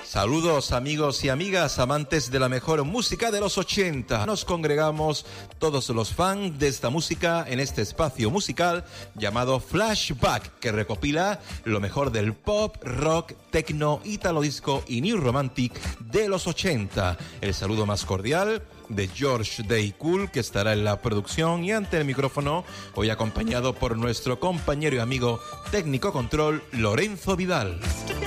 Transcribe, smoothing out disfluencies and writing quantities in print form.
Saludos amigos y amigas, amantes de la mejor música de los 80. Nos congregamos todos los fans de esta música en este espacio musical llamado Flashback, que recopila lo mejor del pop, rock, techno, italo disco y new romantic de los 80. El saludo más cordial de George Day Cool, que estará en la producción, y ante el micrófono hoy acompañado por nuestro compañero y amigo técnico control Lorenzo Vidal.